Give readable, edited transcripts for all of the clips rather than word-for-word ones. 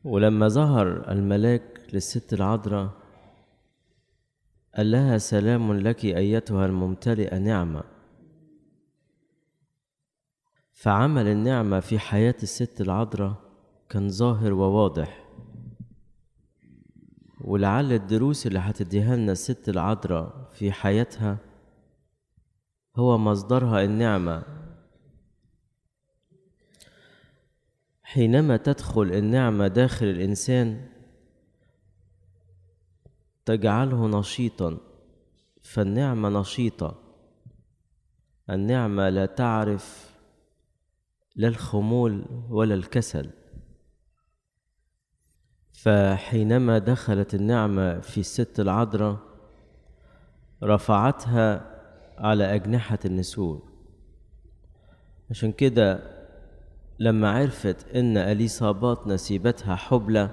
ولما ظهر الملاك للست العذراء قال لها: سلام لك أيتها الممتلئة نعمة. فعمل النعمة في حياة الست العذراء كان ظاهر وواضح. ولعل الدروس اللي هتديها لنا الست العذراء في حياتها هو مصدرها النعمة. حينما تدخل النعمة داخل الإنسان تجعله نشيطا، فالنعمة نشيطة. النعمة لا تعرف لا الخمول ولا الكسل. فحينما دخلت النعمة في الست العذراء رفعتها على أجنحة النسور. عشان كده لما عرفت إن إليصابات نسيبتها حبلى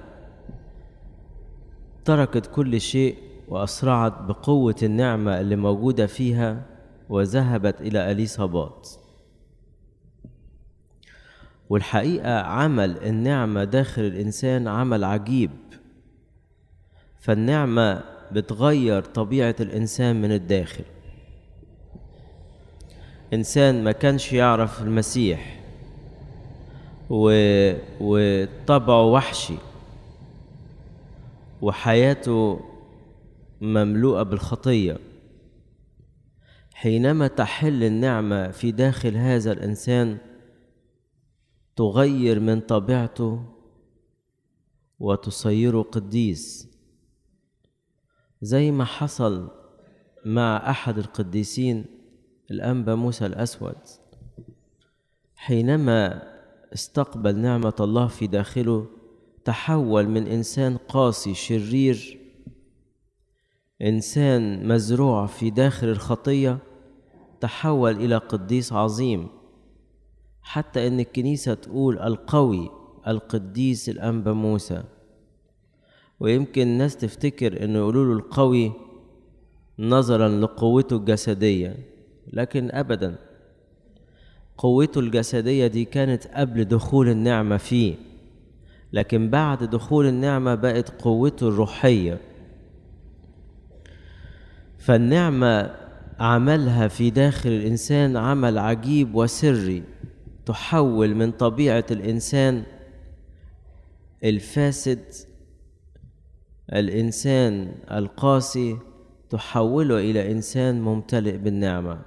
تركت كل شيء وأسرعت بقوة النعمة اللي موجودة فيها وذهبت إلى إليصابات. والحقيقة عمل النعمة داخل الإنسان عمل عجيب. فالنعمة بتغير طبيعة الإنسان من الداخل. إنسان ما كانش يعرف المسيح وطبعه وحشي وحياته مملوءة بالخطية، حينما تحل النعمة في داخل هذا الإنسان تغير من طبيعته وتصيره قديس، زي ما حصل مع أحد القديسين الأنبا موسى الأسود. حينما استقبل نعمة الله في داخله تحول من إنسان قاسي شرير، إنسان مزروع في داخل الخطية، تحول إلى قديس عظيم. حتى إن الكنيسة تقول القوي القديس الأنبا موسى. ويمكن الناس تفتكر إنه يقولوا له القوي نظرا لقوته الجسدية، لكن أبدا، قوته الجسدية دي كانت قبل دخول النعمة فيه، لكن بعد دخول النعمة بقت قوته الروحية. فالنعمة عملها في داخل الإنسان عمل عجيب وسري، تحول من طبيعة الإنسان الفاسد، الإنسان القاسي، تحوله إلى إنسان ممتلئ بالنعمة.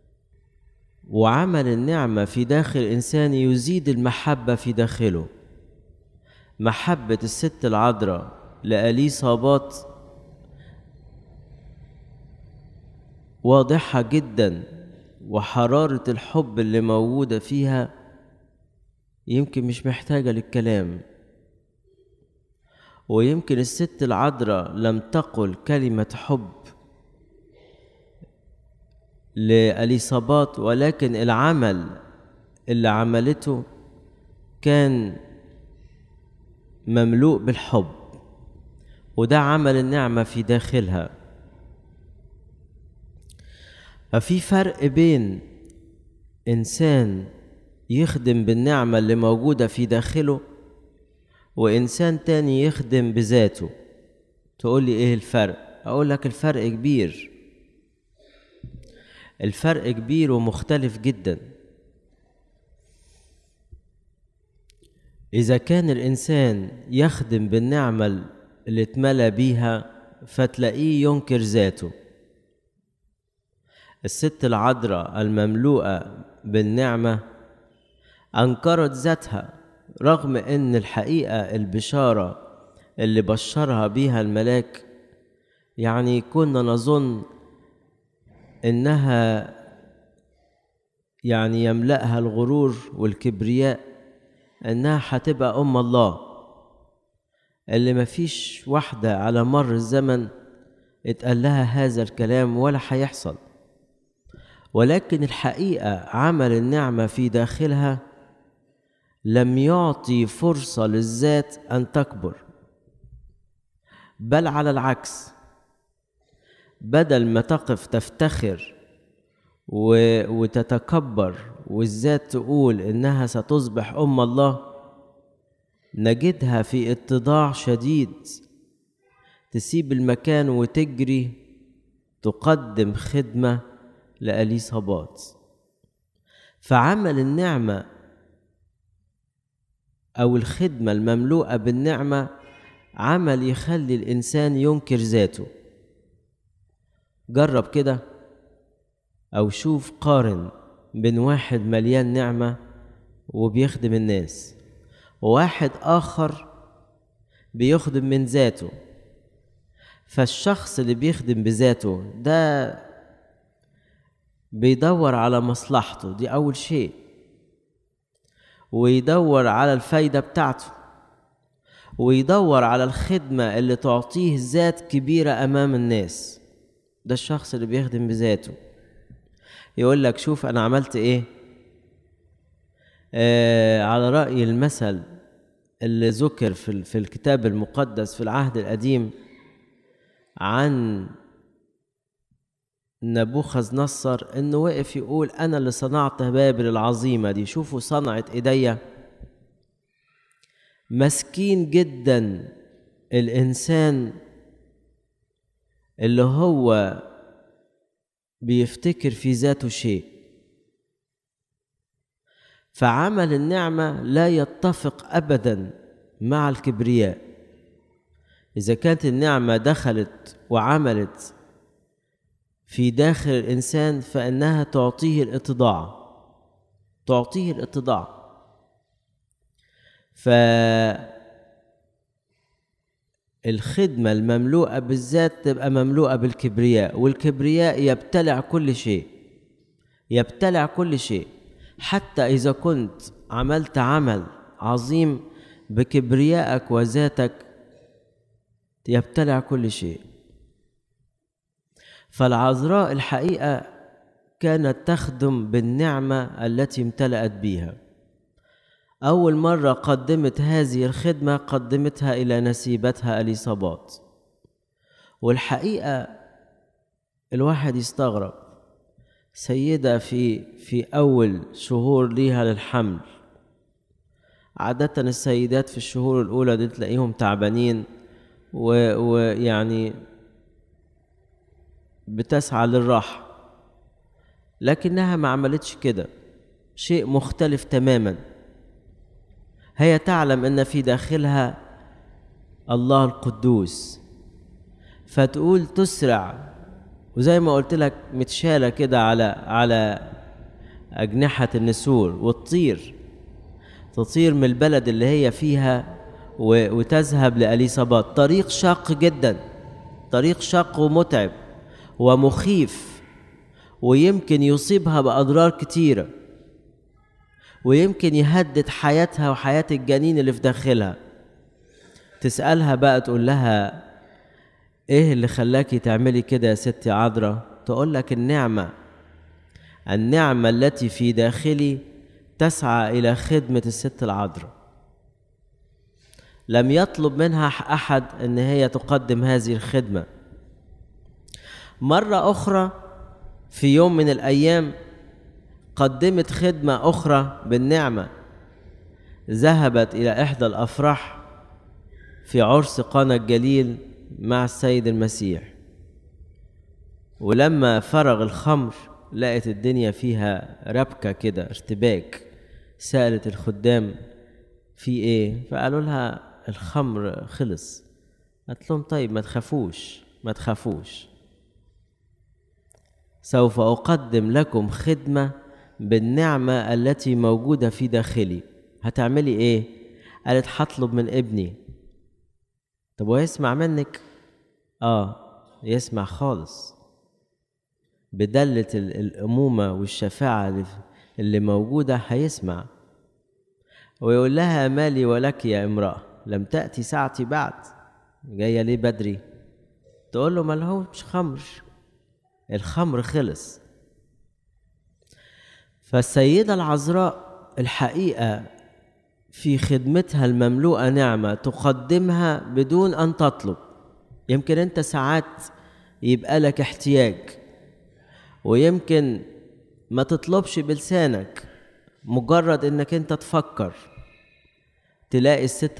وعمل النعمة في داخل الإنسان يزيد المحبة في داخله. محبة الست العذراء لإليصابات واضحة جدا، وحرارة الحب اللي موجودة فيها يمكن مش محتاجة للكلام. ويمكن الست العذراء لم تقل كلمة حب لإليصابات، ولكن العمل اللي عملته كان مملوء بالحب، وده عمل النعمة في داخلها. ففي فرق بين إنسان يخدم بالنعمة اللي موجودة في داخله وإنسان تاني يخدم بذاته. تقول لي إيه الفرق؟ أقول لك الفرق كبير. الفرق كبير ومختلف جدا. إذا كان الإنسان يخدم بالنعمة اللي اتملى بيها فتلاقيه ينكر ذاته. الست العذراء المملوءة بالنعمة أنكرت ذاتها، رغم إن الحقيقة البشارة اللي بشرها بيها الملاك يعني كنا نظن إنها يعني يملأها الغرور والكبرياء، إنها هتبقى أم الله اللي مفيش واحدة على مر الزمن اتقال لها هذا الكلام ولا هيحصل. ولكن الحقيقة عمل النعمة في داخلها لم يعطي فرصة للذات أن تكبر، بل على العكس، بدل ما تقف تفتخر وتتكبر والذات تقول إنها ستصبح أم الله، نجدها في اتضاع شديد، تسيب المكان وتجري تقدم خدمة لأليصابات. فعمل النعمة أو الخدمة المملوءة بالنعمة عمل يخلي الإنسان ينكر ذاته. جرب كده أو شوف، قارن بين واحد مليان نعمة وبيخدم الناس وواحد آخر بيخدم من ذاته. فالشخص اللي بيخدم بذاته ده بيدور على مصلحته، دي أول شيء، ويدور على الفايدة بتاعته، ويدور على الخدمة اللي تعطيه ذات كبيرة أمام الناس. ده الشخص اللي بيخدم بذاته. يقول لك شوف أنا عملت إيه. على رأي المثل اللي ذكر في الكتاب المقدس في العهد القديم عن نبوخذ نصر، إنه وقف يقول أنا اللي صنعت بابل العظيمة دي، شوفوا صنعت إيديا. مسكين جدا الإنسان اللي هو بيفتكر في ذاته شيء. فعمل النعمة لا يتفق أبدا مع الكبرياء. إذا كانت النعمة دخلت وعملت في داخل الإنسان فإنها تعطيه الاتضاع، تعطيه الاتضاع. فالخدمة المملوءة بالذات تبقى مملوءة بالكبرياء، والكبرياء يبتلع كل شيء، يبتلع كل شيء. حتى إذا كنت عملت عمل عظيم بكبريائك وذاتك يبتلع كل شيء. فالعذراء الحقيقة كانت تخدم بالنعمة التي امتلأت بها. أول مرة قدمت هذه الخدمة قدمتها إلى نسيبتها أليصابات. والحقيقة الواحد يستغرب، سيدة في أول شهور ليها للحمل. عادة السيدات في الشهور الأولى دي تلاقيهم تعبانين ويعني بتسعى للراحة، لكنها ما عملتش كده، شيء مختلف تماما. هي تعلم أن في داخلها الله القدوس، فتقول تسرع، وزي ما قلت لك متشالة كده على أجنحة النسور، وتطير من البلد اللي هي فيها وتذهب لأليصابات. طريق شاق جدا، طريق شاق ومتعب ومخيف، ويمكن يصيبها بأضرار كتيرة، ويمكن يهدد حياتها وحياة الجنين اللي في داخلها. تسألها بقى تقول لها ايه اللي خلاكي تعملي كده يا ستي عذراء؟ تقول لك النعمة التي في داخلي تسعى إلى خدمة الست العذراء. لم يطلب منها أحد أن هي تقدم هذه الخدمة. مرة أخرى في يوم من الأيام قدمت خدمة أخرى بالنعمة. ذهبت إلى إحدى الأفراح في عرس قانا الجليل مع السيد المسيح، ولما فرغ الخمر لقت الدنيا فيها ربكة كده، ارتباك. سألت الخدام في ايه؟ فقالوا لها الخمر خلص. قالت لهم طيب ما تخافوش، سوف أقدم لكم خدمة بالنعمة التي موجودة في داخلي. هتعملي ايه؟ قالت هطلب من ابني. طب ويسمع منك؟ يسمع خالص، بدلة الأمومة والشفاعة اللي موجودة هيسمع. ويقول لها مالي ولك يا امرأة، لم تأتي ساعتي بعد، جاية ليه بدري؟ تقول له ملهوش خمر، الخمر خلص. فالسيدة العذراء الحقيقة في خدمتها المملوءة نعمة تقدمها بدون أن تطلب. يمكن أنت ساعات يبقى لك احتياج، ويمكن ما تطلبش بلسانك، مجرد أنك أنت تفكر تلاقي الست